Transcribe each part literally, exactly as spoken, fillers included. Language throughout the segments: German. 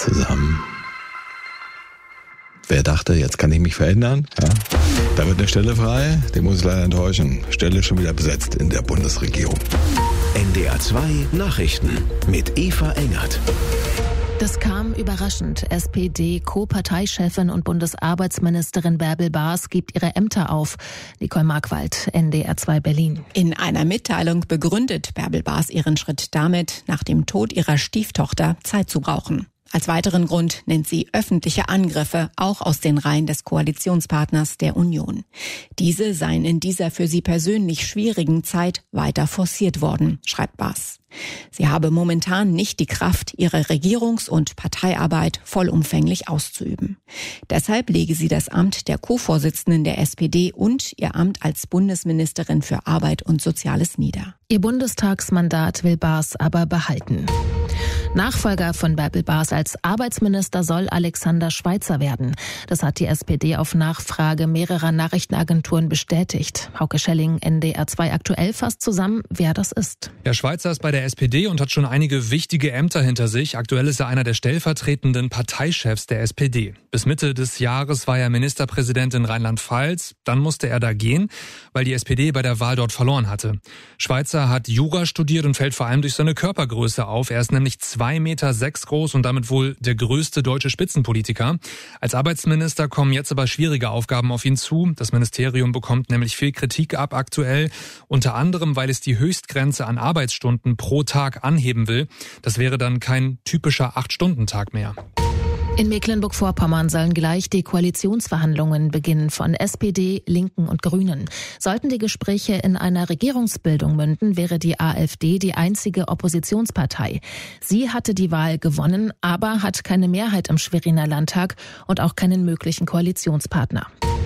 zusammen. Wer dachte, jetzt kann ich mich verändern? Ja. Da wird eine Stelle frei, den muss ich leider enttäuschen. Stelle schon wieder besetzt in der Bundesregierung. N D R zwei Nachrichten mit Eva Engert. Das kam überraschend. S P D-Co-Parteichefin und Bundesarbeitsministerin Bärbel Baas gibt ihre Ämter auf. Nicole Markwald, N D R zwei Berlin. In einer Mitteilung begründet Bärbel Baas ihren Schritt damit, nach dem Tod ihrer Stieftochter Zeit zu brauchen. Als weiteren Grund nennt sie öffentliche Angriffe, auch aus den Reihen des Koalitionspartners der Union. Diese seien in dieser für sie persönlich schwierigen Zeit weiter forciert worden, schreibt Baas. Sie habe momentan nicht die Kraft, ihre Regierungs- und Parteiarbeit vollumfänglich auszuüben. Deshalb lege sie das Amt der Co-Vorsitzenden der S P D und ihr Amt als Bundesministerin für Arbeit und Soziales nieder. Ihr Bundestagsmandat will Baas aber behalten. Nachfolger von Bärbel Baas als Arbeitsminister soll Alexander Schweitzer werden. Das hat die S P D auf Nachfrage mehrerer Nachrichtenagenturen bestätigt. Hauke Schelling, N D R zwei aktuell fasst zusammen, wer das ist. Herr Schweitzer ist bei der S P D und hat schon einige wichtige Ämter hinter sich. Aktuell ist er einer der stellvertretenden Parteichefs der S P D. Bis Mitte des Jahres war er Ministerpräsident in Rheinland-Pfalz. Dann musste er da gehen, weil die S P D bei der Wahl dort verloren hatte. Schweitzer hat Jura studiert und fällt vor allem durch seine Körpergröße auf. Er ist nämlich zwei Meter sechs groß und damit wohl der größte deutsche Spitzenpolitiker. Als Arbeitsminister kommen jetzt aber schwierige Aufgaben auf ihn zu. Das Ministerium bekommt nämlich viel Kritik ab aktuell, unter anderem, weil es die Höchstgrenze an Arbeitsstunden pro Tag anheben will. Das wäre dann kein typischer acht-Stunden-Tag mehr. In Mecklenburg-Vorpommern sollen gleich die Koalitionsverhandlungen beginnen von S P D, Linken und Grünen. Sollten die Gespräche in einer Regierungsbildung münden, wäre die AfD die einzige Oppositionspartei. Sie hatte die Wahl gewonnen, aber hat keine Mehrheit im Schweriner Landtag und auch keinen möglichen Koalitionspartner.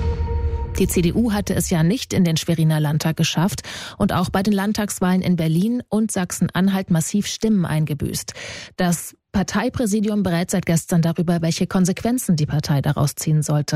Die C D U hatte es ja nicht in den Schweriner Landtag geschafft und auch bei den Landtagswahlen in Berlin und Sachsen-Anhalt massiv Stimmen eingebüßt. Das Parteipräsidium berät seit gestern darüber, welche Konsequenzen die Partei daraus ziehen sollte.